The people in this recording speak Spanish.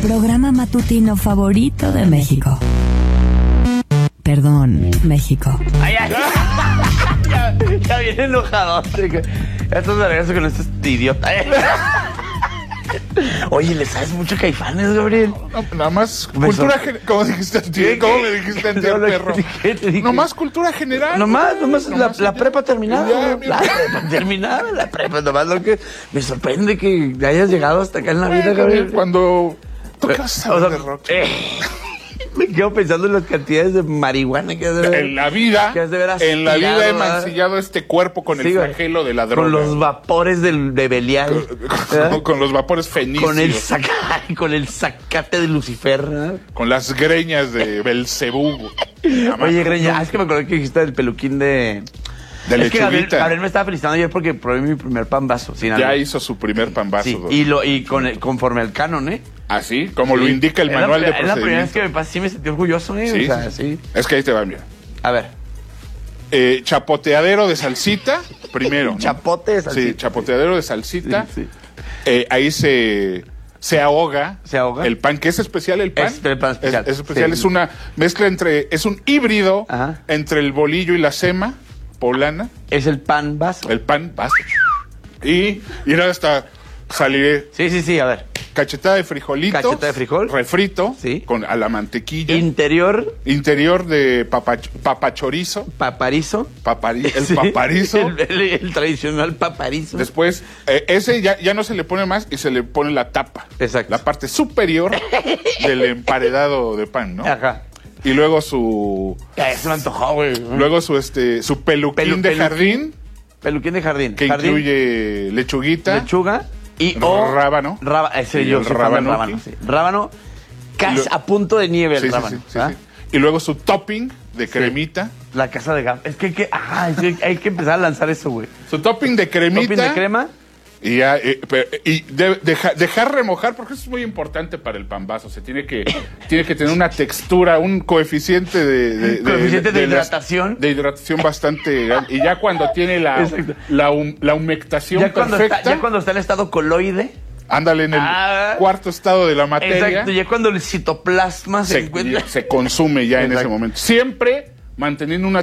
programa matutino favorito de México. Perdón, México. Ay, ay. Ya viene enojado. Estos de regreso con este idiota. Oye, ¿le sabes mucho Caifanes, Gabriel? No, nada más cultura general. ¿Cómo dijiste a ti? ¿Cómo me dijiste a ti, perro? ¿Qué te dije? Nomás cultura general. Nomás la prepa terminada. Ya, La prepa terminada, la prepa. Nomás lo que me sorprende que hayas llegado hasta acá en la vida, Gabriel. Cuando tocas O sea, de rock. Me quedo pensando en las cantidades de marihuana que has de ver. En la vida, que has de ver en la vida aspirado, he ¿verdad? mancillado este cuerpo con el Sí, güey. flagelo de la droga. Con los vapores de Belial. Con los vapores fenicios. Con el zacate de Lucifer, ¿no? Con las greñas de Belcebú. Oye, Greña, es que me acordé que dijiste del peluquín de De es que lechuguita. Gabriel me estaba felicitando ayer porque probé mi primer pambazo. Ya hizo su primer pambazo. Sí, y conforme al canon, ¿eh? Así, como lo Sí. indica el Es manual de Es la primera vez procedimiento. que me pasa, sí me sentí orgulloso, ¿eh? Sí, O sea, sí. sí. Es que ahí te va, mira. A ver, Chapoteadero de salsita, primero. ¿no? chapote de salsita. Sí, chapoteadero de salsita. Sí. Ahí se ahoga. Se ahoga. El pan, que es especial el pan. Es el pan especial. Es especial, Sí. es una mezcla es un híbrido Ajá. entre el bolillo y la sema poblana. Es el pan vaso. El pan basta. Y ahora hasta saliré Sí, a ver. cachetada de frijolito. Cacheta de frijol. Refrito. Sí. A la mantequilla. Interior, Interior de papachorizo. paparizo. El Sí. paparizo. El tradicional paparizo. Después, ese ya no se le pone más y se le pone la tapa. Exacto. La parte superior del emparedado de pan, ¿no? Ajá. Y luego su Se me antojó, güey. su peluquín de jardín, Peluquín de jardín. que Jardín, incluye lechuguita, lechuga y rábano. Ese Y yo el soy fan del rábano, rábano. sí. Sí. Rábano casi Y lo- a punto de nieve el Sí, sí, rábano. sí, sí, ¿verdad? sí. Y luego su topping de cremita. La casa de Gam. Es que hay que empezar a lanzar eso, güey. Su topping de cremita. Topping de crema. Y ya, dejar remojar, porque eso es muy importante para el pambazo. Se tiene que tener una textura, un coeficiente Coeficiente de hidratación. De hidratación bastante grande. Y ya cuando tiene Exacto. la humectación Ya perfecta, cuando está en estado coloide. ándale en el cuarto estado de la materia, Exacto. Ya cuando el citoplasma se encuentra. se consume ya en ese Exacto. momento. Siempre manteniendo una